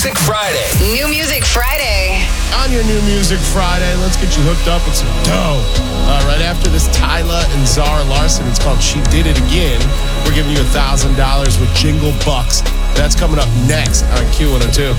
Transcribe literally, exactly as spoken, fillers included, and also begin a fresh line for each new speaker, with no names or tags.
Music Friday.
New Music Friday.
On your New Music Friday, let's get you hooked up with some dough. Uh, right after this, Tyla and Zara Larson. It's called She Did It Again. We're giving you one thousand dollars with Jingle Bucks. That's coming up next on Q one oh two.